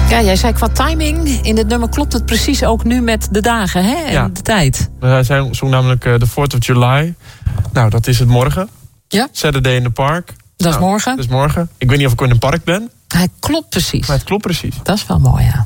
Ja, jij zei qua timing, in dit nummer klopt het precies ook nu met de dagen, hè? En de tijd. Hij zong namelijk de 4th of July. Nou, dat is het morgen. Ja. Saturday in the Park. Dat is morgen. Dat is morgen. Ik weet niet of ik in een park ben. Hij klopt precies. Maar het klopt precies. Dat is wel mooi, ja.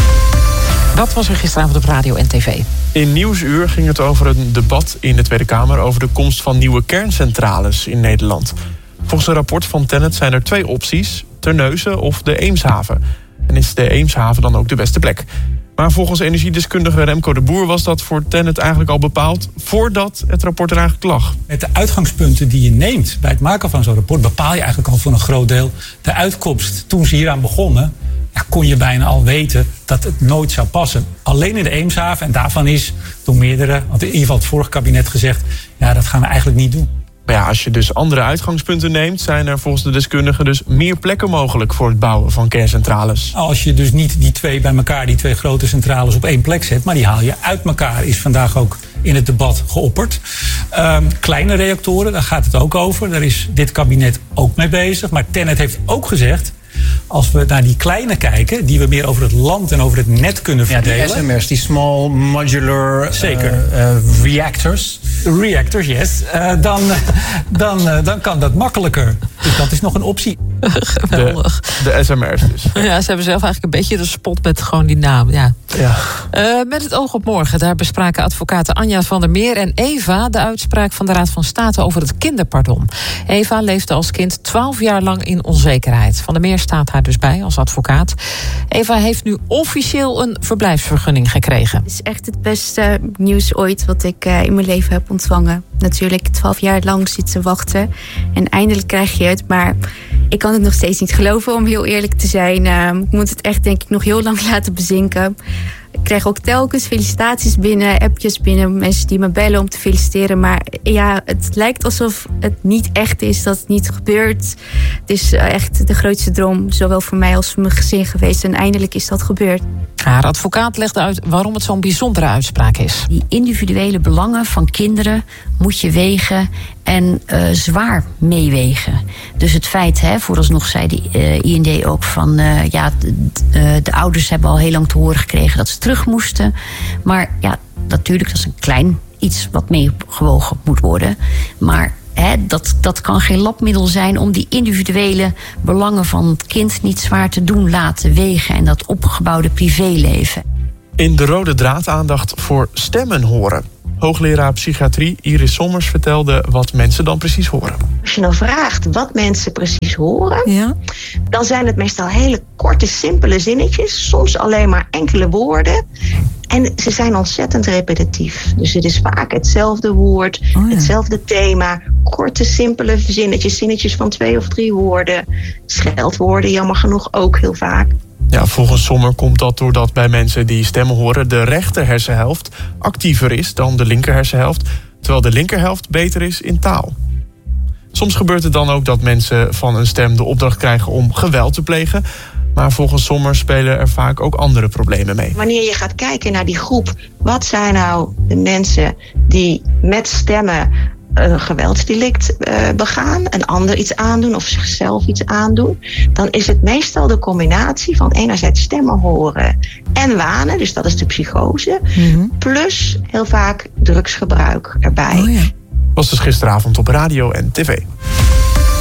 Dat was er gisteravond op radio en tv. In Nieuwsuur ging het over een debat in de Tweede Kamer over de komst van nieuwe kerncentrales in Nederland. Volgens een rapport van TenneT zijn er 2 opties: Terneuzen of de Eemshaven. En is de Eemshaven dan ook de beste plek? Maar volgens energiedeskundige Remco de Boer was dat voor TenneT eigenlijk al bepaald voordat het rapport er eigenlijk lag. Met de uitgangspunten die je neemt bij het maken van zo'n rapport bepaal je eigenlijk al voor een groot deel de uitkomst. Toen ze hieraan begonnen, kon je bijna al weten dat het nooit zou passen. Alleen in de Eemshaven, en daarvan is door meerdere, want in ieder geval het vorige kabinet gezegd, ja, dat gaan we eigenlijk niet doen. Maar ja, als je dus andere uitgangspunten neemt, zijn er volgens de deskundigen dus meer plekken mogelijk voor het bouwen van kerncentrales. Als je dus niet die 2 bij elkaar, die 2 grote centrales op 1 plek zet, maar die haal je uit elkaar, is vandaag ook in het debat geopperd. Kleine reactoren, daar gaat het ook over. Daar is dit kabinet ook mee bezig. Maar TenneT heeft ook gezegd, als we naar die kleine kijken, die we meer over het land en over het net kunnen verdelen. Ja, die SMR's, die small modular reactors. Reactors, yes. Dan kan dat makkelijker. Dus dat is nog een optie. Geweldig. De SMR's dus. Ja, ze hebben zelf eigenlijk een beetje de spot met gewoon die naam. Ja. Met het oog op morgen, daar bespraken advocaten Anja van der Meer en Eva de uitspraak van de Raad van State over het kinderpardon. Eva leefde als kind 12 jaar lang in onzekerheid. Van der Meer staat haar dus bij als advocaat. Eva heeft nu officieel een verblijfsvergunning gekregen. Het is echt het beste nieuws ooit wat ik in mijn leven heb ontvangen. Natuurlijk 12 jaar lang zitten wachten. En eindelijk krijg je het, maar ik kan het nog steeds niet geloven, om heel eerlijk te zijn. Ik moet het echt, denk ik, nog heel lang laten bezinken. Ik krijg ook telkens felicitaties binnen, appjes binnen, mensen die me bellen om te feliciteren. Maar ja, het lijkt alsof het niet echt is, dat het niet gebeurt. Het is echt de grootste droom, zowel voor mij als voor mijn gezin geweest. En eindelijk is dat gebeurd. Haar advocaat legde uit waarom het zo'n bijzondere uitspraak is. Die individuele belangen van kinderen moet je wegen en zwaar meewegen. Dus het feit, vooralsnog zei de IND ook van de ouders hebben al heel lang te horen gekregen dat ze terug moesten. Maar ja, natuurlijk, dat is een klein iets wat meegewogen moet worden. Maar dat kan geen labmiddel zijn om die individuele belangen van het kind niet zwaar te doen laten wegen en dat opgebouwde privéleven. In de rode draad aandacht voor stemmen horen. Hoogleraar psychiatrie Iris Sommers vertelde wat mensen dan precies horen. Als je nou vraagt wat mensen precies horen, dan zijn het meestal hele korte, simpele zinnetjes. Soms alleen maar enkele woorden. En ze zijn ontzettend repetitief. Dus het is vaak hetzelfde woord, hetzelfde thema. Korte, simpele zinnetjes. Zinnetjes van 2 of 3 woorden. Scheldwoorden, jammer genoeg ook heel vaak. Ja, volgens Sommer komt dat doordat bij mensen die stemmen horen de rechter hersenhelft actiever is dan de linker hersenhelft, terwijl de linkerhelft beter is in taal. Soms gebeurt het dan ook dat mensen van een stem de opdracht krijgen om geweld te plegen, maar volgens Sommer spelen er vaak ook andere problemen mee. Wanneer je gaat kijken naar die groep, wat zijn nou de mensen die met stemmen een geweldsdelict begaan, een ander iets aandoen of zichzelf iets aandoen, dan is het meestal de combinatie van enerzijds stemmen horen en wanen, dus dat is de psychose, plus heel vaak drugsgebruik erbij. Was dus gisteravond op radio en tv.